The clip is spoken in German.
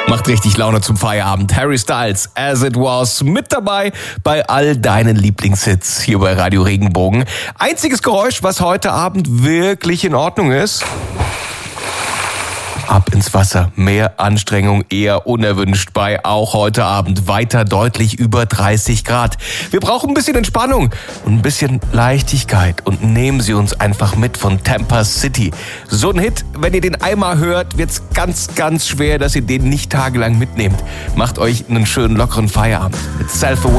Macht richtig Laune zum Feierabend. Harry Styles, As It Was, mit dabei bei all deinen Lieblingshits hier bei Radio Regenbogen. Einziges Geräusch, was heute Abend wirklich in Ordnung ist: ab ins Wasser. Mehr Anstrengung eher unerwünscht bei auch heute Abend weiter deutlich über 30 Grad. Wir brauchen ein bisschen Entspannung und ein bisschen Leichtigkeit und nehmen Sie uns einfach mit von Tampa City. So ein Hit, wenn ihr den einmal hört, wird's ganz, ganz schwer, dass ihr den nicht tagelang mitnehmt. Macht euch einen schönen lockeren Feierabend mit Self-Aware.